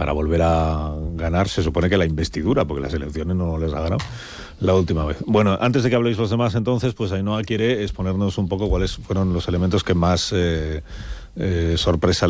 para volver a ganar, se supone que la investidura, porque las elecciones no les ha ganado la última vez. Bueno, antes de que habléis los demás, entonces, pues Ainhoa quiere exponernos un poco cuáles fueron los elementos que más sorpresa